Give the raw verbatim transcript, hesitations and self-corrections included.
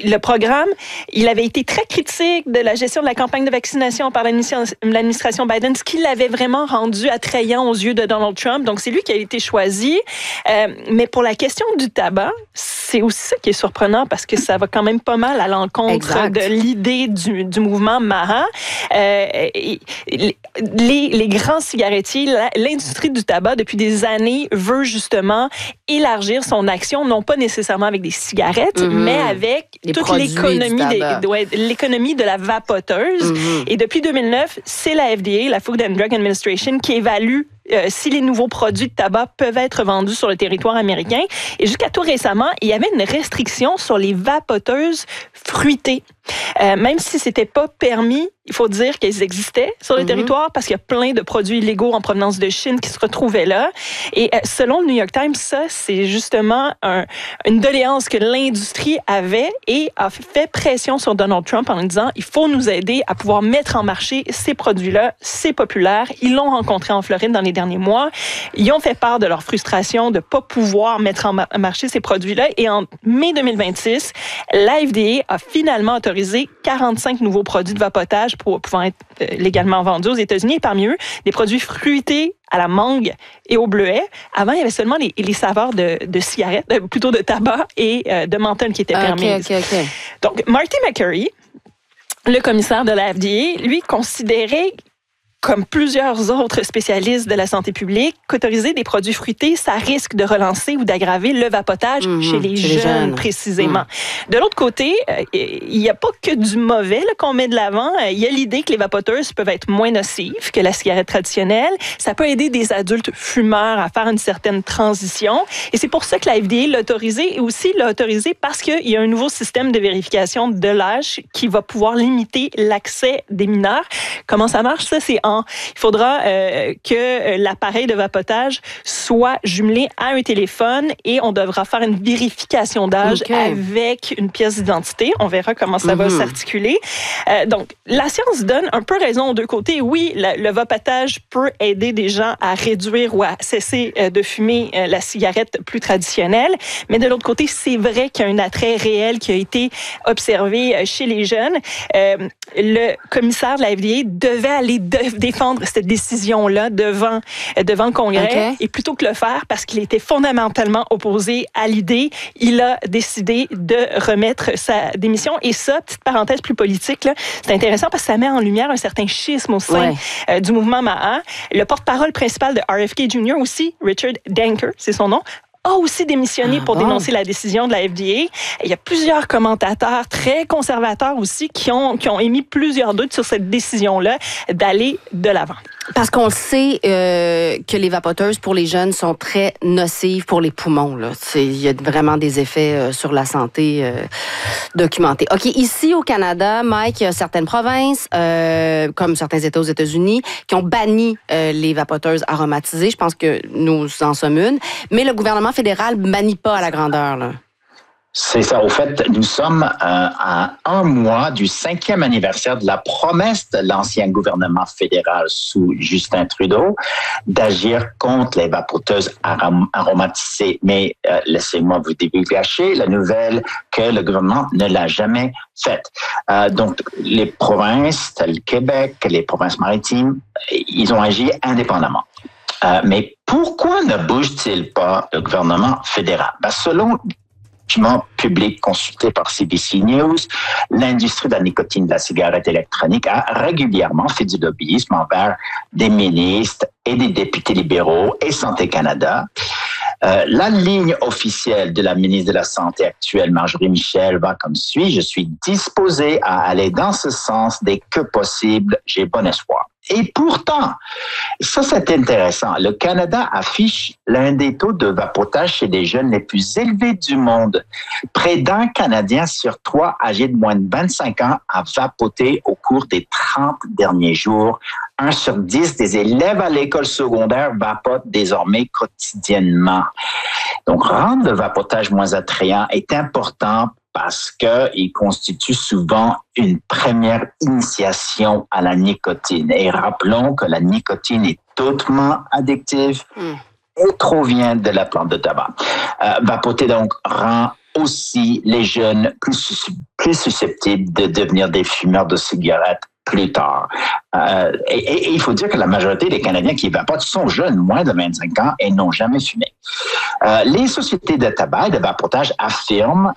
le programme, il avait été très critique de la gestion de la campagne de vaccination par l'administration Biden, ce qui l'avait vraiment rendu attrayant aux yeux de Donald Trump. Donc, c'est lui qui a été choisi. Euh, mais pour la question du tabac, c'est aussi ça qui est surprenant parce que ça va quand même pas mal à l'encontre exact. de l'idée du, du mouvement MAHA. Euh, et, les, les grands cigarettiers, l'industrie du tabac, depuis des années, veut justement élargir son action, non pas nécessairement avec des cigarettes, mm-hmm. mais avec les toute l'économie, des, ouais, l'économie de la vapoteuse. Mm-hmm. Et depuis deux mille neuf, c'est la F D A, la Food and Drug Administration, qui évalue Euh, si les nouveaux produits de tabac peuvent être vendus sur le territoire américain. Et jusqu'à tout récemment, il y avait une restriction sur les vapoteuses fruitées. Euh, même si c'était pas permis, il faut dire qu'elles existaient sur le mm-hmm. territoire parce qu'il y a plein de produits illégaux en provenance de Chine qui se retrouvaient là. Et euh, selon le New York Times, ça, c'est justement un, une doléance que l'industrie avait et a fait pression sur Donald Trump en lui disant il faut nous aider à pouvoir mettre en marché ces produits-là. C'est populaire. Ils l'ont rencontré en Floride dans les derniers mois. Ils ont fait part de leur frustration de ne pas pouvoir mettre en marché ces produits-là. Et en mai deux mille vingt-six, la F D A a finalement autorisé quarante-cinq nouveaux produits de vapotage pour pouvoir être légalement vendus aux États-Unis. Et parmi eux, des produits fruités à la mangue et au bleuet. Avant, il y avait seulement les, les saveurs de, de cigarettes, plutôt de tabac et euh, de menthol qui étaient okay, permises. Okay, okay. Donc, Marty McCurry, le commissaire de la F D A, lui, considérait comme plusieurs autres spécialistes de la santé publique, qu'autoriser des produits fruités, ça risque de relancer ou d'aggraver le vapotage mmh, chez les chez jeunes, les jeunes, précisément. Mmh. De l'autre côté, euh, il n'y a pas que du mauvais là, qu'on met de l'avant. Il y a l'idée que les vapoteuses peuvent être moins nocives que la cigarette traditionnelle. Ça peut aider des adultes fumeurs à faire une certaine transition. Et c'est pour ça que la F D A l'a autorisé et aussi l'a autorisé parce qu'il y a un nouveau système de vérification de l'âge qui va pouvoir limiter l'accès des mineurs. Comment ça marche, ça? C'est en Il faudra euh, que l'appareil de vapotage soit jumelé à un téléphone et on devra faire une vérification d'âge okay. avec une pièce d'identité. On verra comment ça mm-hmm. va s'articuler. Euh, donc, la science donne un peu raison aux deux côtés. Oui, le, le vapotage peut aider des gens à réduire ou à cesser euh, de fumer euh, la cigarette plus traditionnelle, mais de l'autre côté, c'est vrai qu'il y a un attrait réel qui a été observé euh, chez les jeunes. Euh, le commissaire de la F D A devait aller de- défendre cette décision-là devant, devant le Congrès. Okay. Et plutôt que le faire, parce qu'il était fondamentalement opposé à l'idée, il a décidé de remettre sa démission. Et ça, petite parenthèse plus politique, là, c'est intéressant parce que ça met en lumière un certain schisme au sein ouais. euh, du mouvement MAHA. Le porte-parole principal de R F K Junior aussi, Richard Danker, c'est son nom, a aussi démissionné ah, pour bon. dénoncer la décision de la F D A. Il y a plusieurs commentateurs très conservateurs aussi qui ont, qui ont émis plusieurs doutes sur cette décision-là d'aller de l'avant. Parce qu'on sait euh, que les vapoteuses pour les jeunes sont très nocives pour les poumons. Là. Il y a vraiment des effets euh, sur la santé euh, documentés. OK, ici au Canada, Mike, il y a certaines provinces, euh, comme certains États aux États-Unis, qui ont banni euh, les vapoteuses aromatisées. Je pense que nous en sommes une. Mais le gouvernement fédéral ne bannit pas à la grandeur, là. C'est ça. Au fait, nous sommes euh, à un mois du cinquième anniversaire de la promesse de l'ancien gouvernement fédéral sous Justin Trudeau d'agir contre les vapoteuses arom- aromatisées. Mais euh, laissez-moi vous divulgacher la nouvelle que le gouvernement ne l'a jamais faite. Euh, donc, les provinces telles que Québec, les provinces maritimes, ils ont agi indépendamment. Euh, mais pourquoi ne bouge-t-il pas le gouvernement fédéral? Ben, selon public consulté par C B C News, l'industrie de la nicotine de la cigarette électronique a régulièrement fait du lobbyisme envers des ministres et des députés libéraux et Santé Canada. Euh, la ligne officielle de la ministre de la Santé actuelle, Marjorie Michel, va comme suit. Je suis disposé à aller dans ce sens dès que possible. J'ai bon espoir. Et pourtant, ça c'est intéressant, le Canada affiche l'un des taux de vapotage chez les jeunes les plus élevés du monde. Près d'un Canadien sur trois âgé de moins de vingt-cinq ans a vapoté au cours des trente derniers jours. Un sur dix des élèves à l'école secondaire vapotent désormais quotidiennement. Donc, rendre le vapotage moins attrayant est important parce qu'il constitue souvent une première initiation à la nicotine. Et rappelons que la nicotine est hautement addictive mm. et provient de la plante de tabac. Euh, vapoter donc rend aussi les jeunes plus, plus susceptibles de devenir des fumeurs de cigarettes plus tard. Euh, et, et, et il faut dire que la majorité des Canadiens qui vapotent sont jeunes, moins de vingt-cinq ans, et n'ont jamais fumé. Euh, les sociétés de tabac et de vapotage affirment